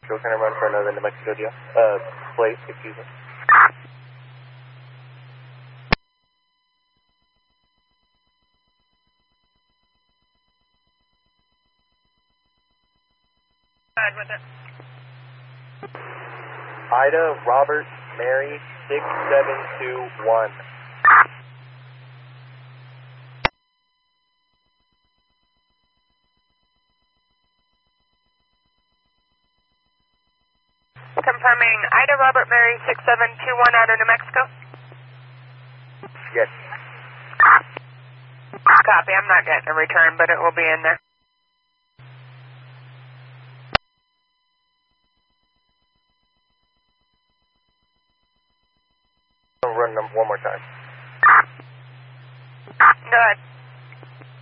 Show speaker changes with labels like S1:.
S1: Mexico. Can I run for another New Mexico deal? Plate, excuse me.
S2: With it.
S1: Ida, Robert, Mary, 6721.
S2: Confirming Ida, Robert, Mary, 6721 out of New Mexico.
S1: Yes.
S2: Copy. I'm not getting a return, but it will be in there.
S1: I'll run them one more time.
S2: Go ahead.